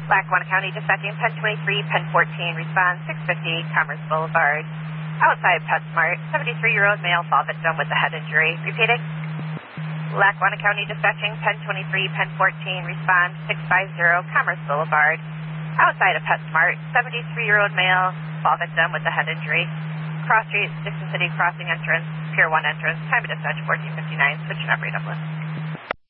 Lackawanna County dispatching Penn 23, Penn 14, response 658 Commerce Boulevard. Outside PetSmart, 73-year-old male fall victim with a head injury. Repeating. Lackawanna County dispatching Penn 23, Penn 14, response 650 Commerce Boulevard. Outside of PetSmart, 73-year-old male fall victim with a head injury. Cross Street, Dixon City crossing entrance, Pier 1 entrance, time of dispatch 1459, switching up radar list.